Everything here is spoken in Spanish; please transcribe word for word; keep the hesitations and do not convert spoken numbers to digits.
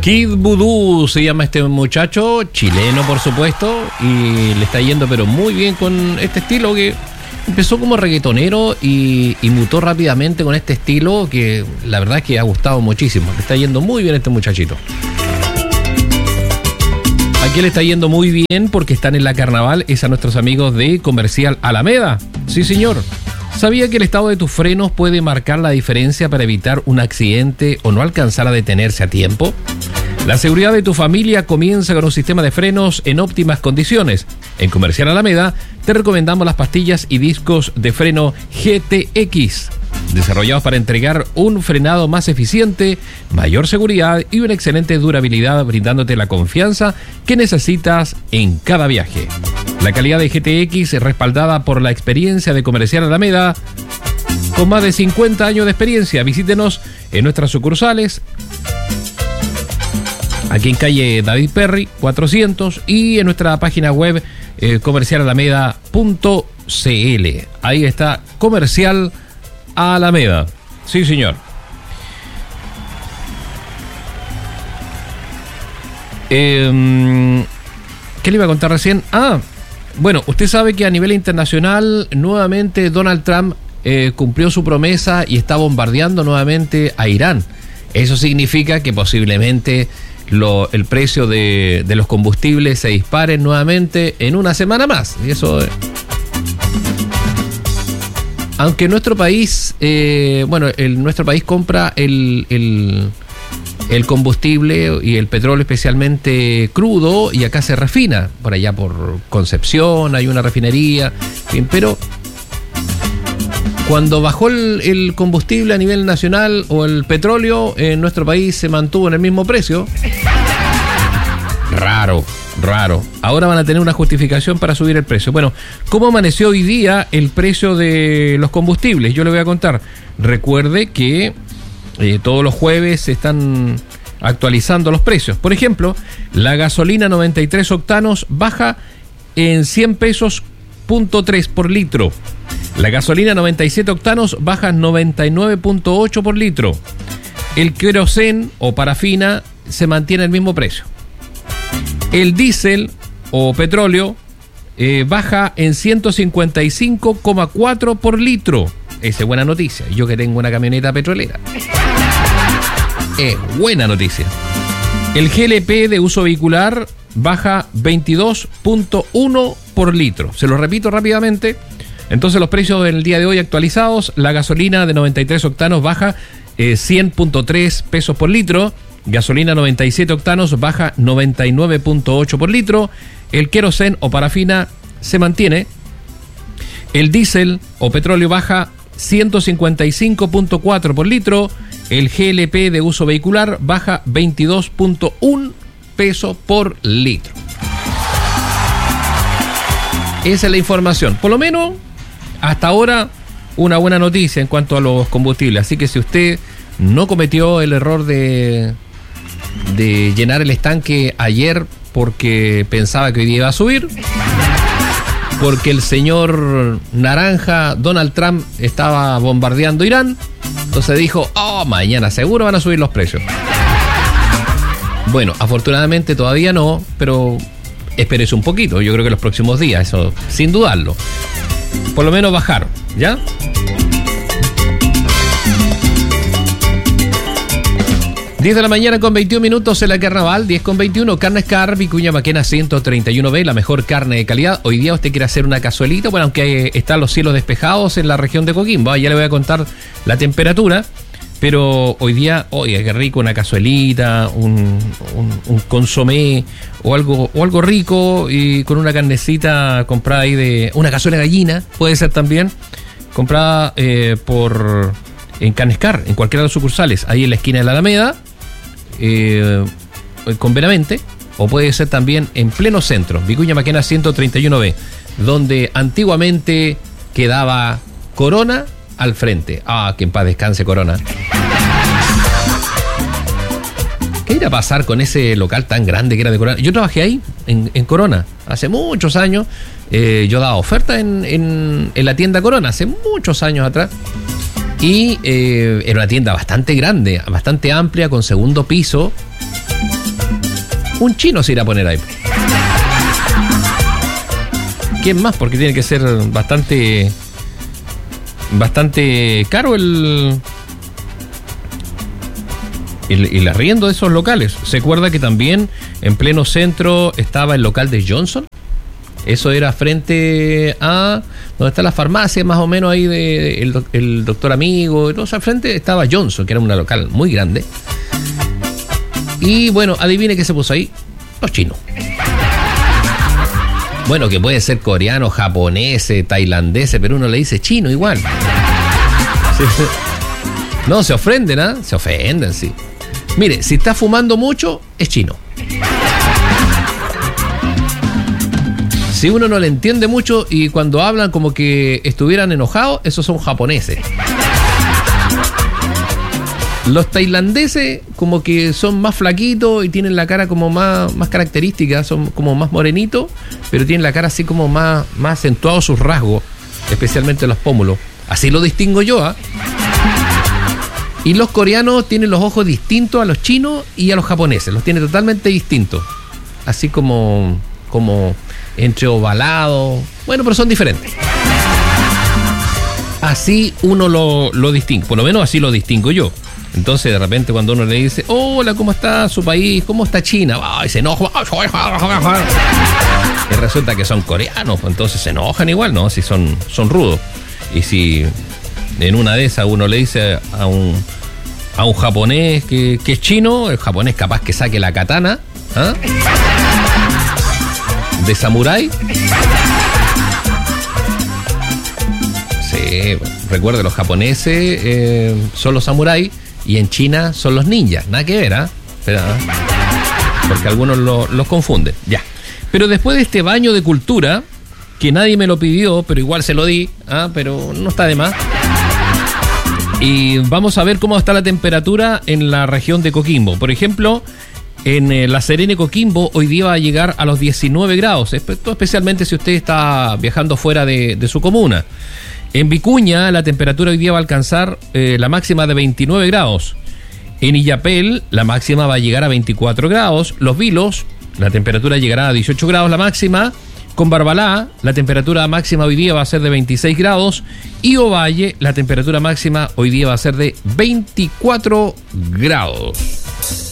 Kid Voodoo se llama este muchacho, chileno por supuesto, y le está yendo pero muy bien con este estilo que empezó como reggaetonero y, y mutó rápidamente con este estilo que la verdad es que ha gustado muchísimo. Le está yendo muy bien este muchachito. Aquí le está yendo muy bien porque están en la carnaval, es a nuestros amigos de Comercial Alameda. Sí, señor. ¿Sabía que el estado de tus frenos puede marcar la diferencia para evitar un accidente o no alcanzar a detenerse a tiempo? La seguridad de tu familia comienza con un sistema de frenos en óptimas condiciones. En Comercial Alameda te recomendamos las pastillas y discos de freno G T X, desarrollados para entregar un frenado más eficiente, mayor seguridad y una excelente durabilidad, brindándote la confianza que necesitas en cada viaje. La calidad de G T X es respaldada por la experiencia de Comercial Alameda, con más de cincuenta años de experiencia. Visítenos en nuestras sucursales, aquí en calle David Perry, cuatrocientos, y en nuestra página web eh, comercial alameda punto c l. Ahí está Comercial Alameda. Sí, señor. Eh, ¿Qué le iba a contar recién? Ah, bueno, usted sabe que a nivel internacional nuevamente Donald Trump eh, cumplió su promesa y está bombardeando nuevamente a Irán. Eso significa que posiblemente lo, el precio de, de los combustibles se dispare nuevamente en una semana más. Y eso, eh, aunque nuestro país, eh, bueno, el, nuestro país compra el, el, el combustible y el petróleo especialmente crudo, y acá se refina, por allá por Concepción hay una refinería, bien, pero cuando bajó el, el combustible a nivel nacional o el petróleo, en nuestro país se mantuvo en el mismo precio. Raro, raro. Ahora van a tener una justificación para subir el precio. Bueno, ¿cómo amaneció hoy día el precio de los combustibles? Yo le voy a contar. Recuerde que eh, todos los jueves se están actualizando los precios. Por ejemplo, la gasolina noventa y tres octanos baja en cien pesos punto tres por litro. La gasolina noventa y siete octanos baja noventa y nueve punto ocho por litro. El querosén o parafina se mantiene el mismo precio. El diésel o petróleo eh, baja en ciento cincuenta y cinco coma cuatro por litro. Esa es buena noticia. Yo que tengo una camioneta petrolera. Es buena noticia. El G L P de uso vehicular baja veintidós punto uno por litro. Se lo repito rápidamente. Entonces los precios del día de hoy actualizados: la gasolina de noventa y tres octanos baja eh, cien punto tres pesos por litro, gasolina noventa y siete octanos baja noventa y nueve punto ocho por litro, el querosén o parafina se mantiene, el diésel o petróleo baja ciento cincuenta y cinco punto cuatro por litro, el G L P de uso vehicular baja veintidós punto uno pesos por litro. Esa es la información. Por lo menos hasta ahora, una buena noticia en cuanto a los combustibles. Así que si usted no cometió el error de, de llenar el estanque ayer porque pensaba que hoy día iba a subir, porque el señor Naranja, Donald Trump, estaba bombardeando Irán, entonces dijo, oh, mañana seguro van a subir los precios. Bueno, afortunadamente todavía no, pero espérese un poquito. Yo creo que los próximos días, eso sin dudarlo. Por lo menos bajaron, ¿ya? diez de la mañana con veintiún minutos en la carnaval, diez con veintiuno, Carnes Car, Vicuña Maquena ciento treinta y uno B, la mejor carne de calidad. Hoy día usted quiere hacer una cazuelita, bueno, aunque están los cielos despejados en la región de Coquimbo, ya le voy a contar la temperatura, pero hoy día, oye, qué rico, una cazuelita, un, un, un consomé o algo, o algo rico y con una carnecita comprada ahí de, una cazuela gallina, puede ser también, comprada eh, por, en Carnes Car, en cualquiera de las sucursales, ahí en la esquina de la Alameda, Eh, con Benavente, o puede ser también en pleno centro, Vicuña Maquena ciento treinta y uno B, donde antiguamente quedaba Corona al frente. Ah, que en paz descanse Corona. ¿Qué irá a pasar con ese local tan grande que era de Corona? Yo trabajé ahí, en, en Corona, hace muchos años. Eh, yo daba oferta en, en, en la tienda Corona, hace muchos años atrás. Y eh, era una tienda bastante grande, bastante amplia, con segundo piso. Un chino se irá a poner ahí. ¿Quién más? Porque tiene que ser bastante bastante caro el el, el arriendo de esos locales. ¿Se acuerda que también en pleno centro estaba el local de Johnson? Eso era frente a donde está la farmacia, más o menos ahí de el, el doctor Amigo. O sea, al frente estaba Johnson, que era un local muy grande. Y bueno, adivine qué se puso ahí. Los chinos. Bueno, que puede ser coreano, japonés, tailandés, pero uno le dice chino igual. No, se ofenden, ¿ah? ¿eh? Se ofenden, sí. Mire, si está fumando mucho, es chino. Si uno no le entiende mucho y cuando hablan como que estuvieran enojados, esos son japoneses. Los tailandeses como que son más flaquitos y tienen la cara como más, más característica, son como más morenitos, pero tienen la cara así como más, más acentuados sus rasgos, especialmente los pómulos. Así lo distingo yo, ¿ah? ¿eh? Y los coreanos tienen los ojos distintos a los chinos y a los japoneses, los tienen totalmente distintos. Así como, como entre ovalados, bueno, pero son diferentes. Así uno lo, lo distingue, por lo menos así lo distingo yo. Entonces de repente cuando uno le dice, hola, ¿cómo está su país? ¿Cómo está China? Ay, se enoja. Y resulta que son coreanos, entonces se enojan igual, ¿no? Si son, son rudos. Y si en una de esas uno le dice a un, a un japonés que, que es chino, el japonés capaz que saque la katana, ¿eh? De samurái. Sí, recuerde, los japoneses eh, son los samuráis y en China son los ninjas. Nada que ver, ¿ah? ¿eh? Porque algunos lo, los confunden. Ya. Pero después de este baño de cultura, que nadie me lo pidió, pero igual se lo di, ¿ah? Pero no está de más. Y vamos a ver cómo está la temperatura en la región de Coquimbo. Por ejemplo, en eh, La Serena y Coquimbo hoy día va a llegar a los diecinueve grados, especialmente si usted está viajando fuera de, de su comuna. En Vicuña la temperatura hoy día va a alcanzar eh, la máxima de veintinueve grados. En Illapel la máxima va a llegar a veinticuatro grados. Los Vilos, la temperatura llegará a dieciocho grados la máxima. Con Barbalá, la temperatura máxima hoy día va a ser de veintiséis grados. Y Ovalle, la temperatura máxima hoy día va a ser de veinticuatro grados.